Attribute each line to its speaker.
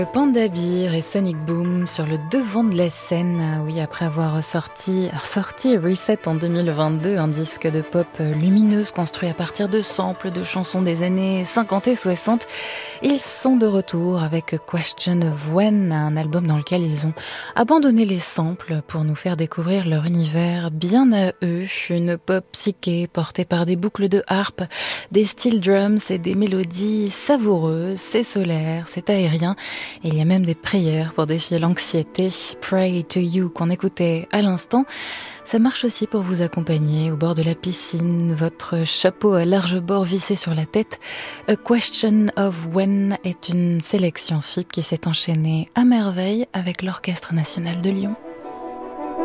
Speaker 1: Panda Bear et Sonic Boom sur le devant de la scène, oui, après avoir sorti Reset en 2022, un disque de pop lumineuse construit à partir de samples de chansons des années 50 et 60. Ils sont de retour avec Question of When, un album dans lequel ils ont abandonné les samples pour nous faire découvrir leur univers bien à eux, une pop psyché portée par des boucles de harpe, des steel drums et des mélodies savoureuses. C'est solaire, c'est aérien. Et il y a même des prières pour défier l'anxiété. Pray to You qu'on écoutait à l'instant. Ça marche aussi pour vous accompagner au bord de la piscine, votre chapeau à large bord vissé sur la tête. A Question of When est une sélection FIP qui s'est enchaînée à merveille avec l'Orchestre national de Lyon.